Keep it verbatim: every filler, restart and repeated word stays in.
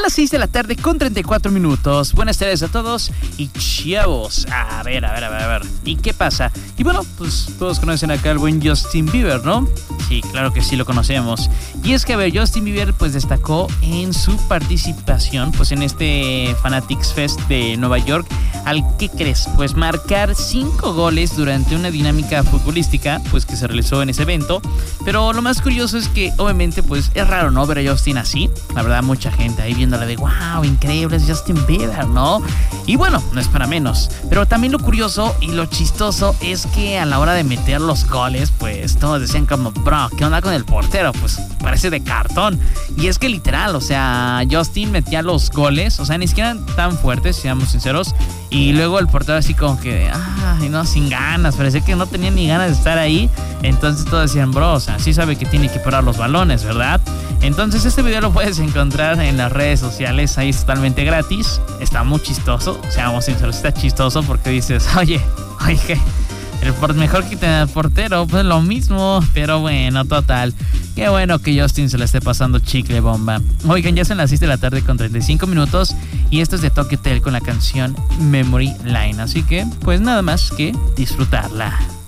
las seis de la tarde con treinta y cuatro minutos. Buenas tardes a todos y chavos. A ver, a ver, a ver, a ver. ¿Y qué pasa? Y bueno, pues todos conocen acá al buen Justin Bieber, ¿no? Sí, claro que sí lo conocemos. Y es que, a ver, Justin Bieber pues destacó en su participación pues en este Fanatics Fest de Nueva York. ¿Al qué crees? Pues marcar cinco goles durante una dinámica futbolística pues que se realizó en ese evento. Pero lo más curioso es que obviamente pues es raro, ¿no? Ver a Justin así. La verdad, mucha gente ahí viéndole de wow, increíble, es Justin Bieber, ¿no? Y bueno, no es para menos. Pero también lo curioso y lo chistoso es que a la hora de meter los goles, pues todos decían como, bro, ¿qué onda con el portero? Pues parece de cartón. Y es que literal, o sea, Justin metía los goles, o sea, ni siquiera tan fuertes, seamos sinceros. Y luego el portero así como que, ay, no, sin ganas, parecía que no tenía ni ganas de estar ahí. Entonces todos decían, bro, o sea, sí sabe que tiene que parar los balones, ¿verdad? Entonces este video lo puedes encontrar en las redes sociales, ahí es totalmente gratis. Está muy chistoso, o sea, vamos sinceros, está chistoso porque dices, oye, oye, el por mejor que tener portero, pues lo mismo. Pero bueno, total, qué bueno que Justin se le esté pasando chicle bomba. Oigan, ya son las seis de la tarde con treinta y cinco minutos y esto es de Tokyo Hotel con la canción Memory Line. Así que, pues nada más que disfrutarla.